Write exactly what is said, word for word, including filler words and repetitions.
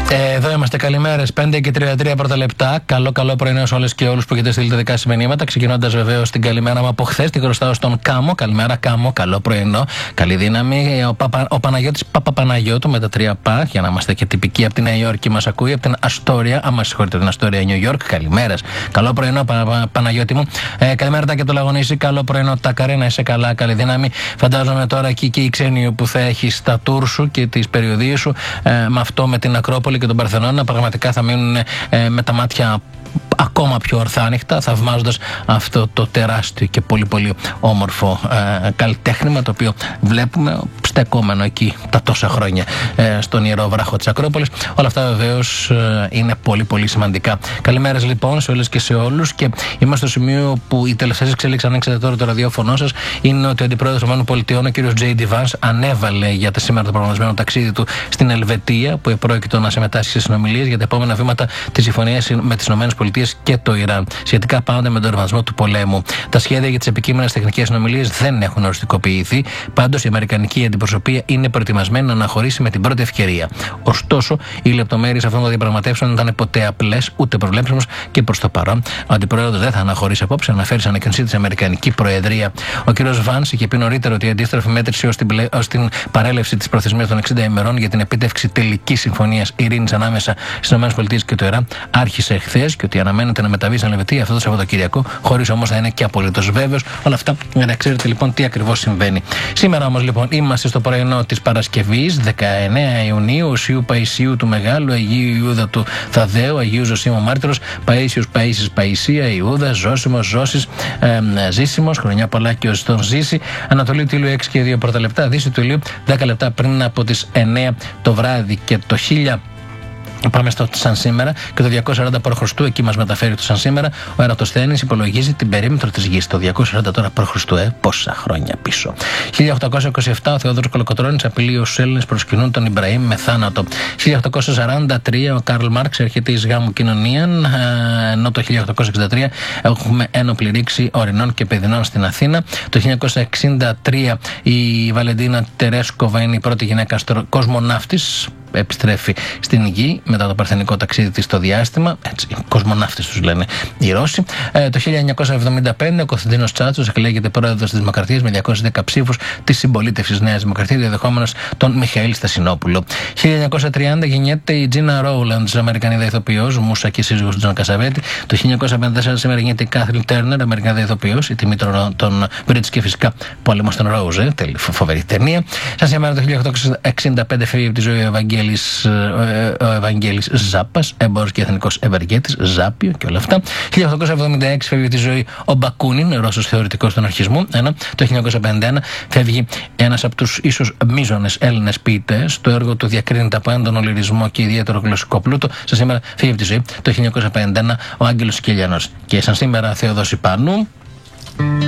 Ε, εδώ είμαστε, καλημέρες. πέντε και τριάντα τρία πρώτα λεπτά. Καλό, καλό πρωινό σε όλες και όλους που έχετε στείλει τα δικά σας μηνύματα. Ξεκινώντας βεβαίως την καλημέρα μου από χθες, τη χρωστάω στον Κάμο. Καλημέρα, Κάμο. Καλό πρωινό. Καλή δύναμη. Ο, Παπα, ο Παναγιώτης Παπαπαναγιώτου με τα τρία πα, για να είμαστε και τυπικοί, από τη Νέα Υόρκη μας ακούει, από την Αστόρια. Άμα συγχωρείτε, την Αστόρια, Νιου Υόρκ. Καλημέρας. Καλό πρωινό, πα, πα, Παναγιώτη μου. Ε, καλημέρα, τα και το Λαγονίσι. Καλό πρωινό, τα Καρένα. Είσαι καλά, καλή δύναμη. Φαντάζομαι τώρα εκεί και η ξένη που θα έχει τα τουρ σου και τις περιοδίες σου, ε, με αυτό με την Ακρόπολη και τον Παρθενώνα, πραγματικά θα μείνουν ε, με τα μάτια ακόμα πιο ορθάνυχτα, θαυμάζοντας αυτό το τεράστιο και πολύ πολύ όμορφο ε, καλλιτέχνημα, το οποίο βλέπουμε στεκόμενο εκεί τα τόσα χρόνια ε, στον ιερό βράχο της Ακρόπολης. Όλα αυτά βεβαίως ε, είναι πολύ πολύ σημαντικά. Καλημέρες λοιπόν σε όλες και σε όλους, και είμαστε στο σημείο που οι τελευταίες εξελίξεις, αν ανοίξετε τώρα το ραδιόφωνο σας, είναι ότι ο αντιπρόεδρος των ΗΠΑ, ο κ. τζέι ντι Vance, ανέβαλε για τα σήμερα το προγραμματισμένο ταξίδι του στην Ελβετία, που επρόκειτο να συμμετάσχει σε συνομιλίες για τα επόμενα βήματα της συμφωνίας με τις ΗΠΑ και το Ιράν, σχετικά πάντα με τον ρευματισμό του πολέμου. Τα σχέδια για τις επικείμενες τεχνικές συνομιλίες δεν έχουν οριστικοποιηθεί, πάντως η αμερικανική αντιπροσωπεία είναι προετοιμασμένη να αναχωρήσει με την πρώτη ευκαιρία. Ωστόσο, οι λεπτομέρειες αυτών των διαπραγματεύσεων δεν ήταν ποτέ απλές ούτε προβλέψιμες, και προς το παρόν ο αντιπρόεδρος δεν θα αναχωρήσει απόψε, αναφέρει σε ανακοίνωσή της Αμερικανική Προεδρία. Ο κ. Vance είχε πει νωρίτερα ότι η αντίστροφη μέτρηση ως την, πλε... ως την παρέλευση της προθεσμίας των εξήντα ημερών για την επίτευξη τελικής συμφωνίας ειρήνης ανάμεσα στις ΗΠΑ και το Ιράν άρχισε εχθές, και ότι αναμένεται να μεταβεί στην Ελβετία αυτό το Σαββατοκύριακο, χωρίς όμως να είναι και απολύτως βέβαιος. Όλα αυτά για να ξέρετε λοιπόν τι ακριβώς συμβαίνει. Σήμερα όμως λοιπόν είμαστε στο πρωινό της Παρασκευής, δεκαεννέα Ιουνίου, Οσίου Παϊσίου του Μεγάλου, Αγίου Ιούδα του Θαδαίου, Αγίου Ζωσίμου Μάρτυρος, Παΐσιος Παΐσης Παϊσία, Ιούδα, Ζώσιμος Ζώσης, ε, Ζήσιμος, χρονιά πολλά και ως τον Ζήση. Ανατολή του ήλιου έξι και δύο πρώτα λεπτά, δύση του ήλιου δέκα λεπτά πριν από τις εννέα το βράδυ, και το χίλια. Πάμε στο σαν σήμερα και το διακόσια σαράντα π.Χ. εκεί μας μεταφέρει το σαν σήμερα. Ο Ερατοσθένης υπολογίζει την περίμετρο της γης. Το διακόσια σαράντα τώρα π.Χ. Ε, πόσα χρόνια πίσω. χίλια οκτακόσια είκοσι επτά ο Θεόδωρος Κολοκοτρώνης απειλεί ως Έλληνες προσκυνούν τον Ιμπραήμ με θάνατο. χίλια οκτακόσια σαράντα τρία ο Καρλ Μάρξ έρχεται εις γάμου κοινωνίαν, ενώ το χίλια οκτακόσια εξήντα τρία έχουμε ένοπλη ρήξη ορεινών και παιδινών στην Αθήνα. Το χίλια εννιακόσια εξήντα τρία η Βαλεντίνα Τερέσκοβα είναι η πρώτη γυναίκα κοσμοναύτης. Επιστρέφει στην γη μετά το παρθενικό ταξίδι της στο διάστημα. Έτσι, κοσμοναύτες τους λένε οι Ρώσοι. Ε, το χίλια εννιακόσια εβδομήντα πέντε ο Κωνσταντίνος Τσάτσος εκλέγεται πρόεδρος της Δημοκρατίας με διακόσιες δέκα ψήφους της συμπολίτευσης Νέας Δημοκρατίας, διαδεχόμενος τον Μιχαήλ Στασινόπουλο. χίλια εννιακόσια τριάντα γεννιέται η Τζίνα Ρόουλαντ, Αμερικανίδα ηθοποιός, μούσα και σύζυγος του Τζον Κασαβέτη. Το χίλια εννιακόσια πενήντα τέσσερα σήμερα γεννιέται η Κάθριν Τέρνερ, Αμερικανίδα ηθοποιός, η τιμή των Μπρίτς, και φυσικά Πόλεμος των Ρόουζε, φοβερή ταινία. Σαν σήμερα το χίλια οκτακόσια εξήντα πέντε φεύγει από τη ζωή ο Ευαγγέλης, ο Ευαγγέλης Ζάπας, έμπορος και εθνικός ευεργέτης, Ζάπιο και όλα αυτά. χίλια οκτακόσια εβδομήντα έξι φεύγει από τη ζωή ο Μπακούνιν, Ρώσος θεωρητικός του αναρχισμού, ενώ το χίλια εννιακόσια πενήντα ένα φεύγει ένας από τους ίσως μείζονες Έλληνες ποιητές. Το έργο του διακρίνεται από έντονο λυρισμό και ιδιαίτερο γλωσσικό πλούτο. Σαν σήμερα φεύγει από τη ζωή το χίλια εννιακόσια πενήντα ένα ο Άγγελος Κελιανός. Και σαν σήμερα Θεοδόση Πάνου.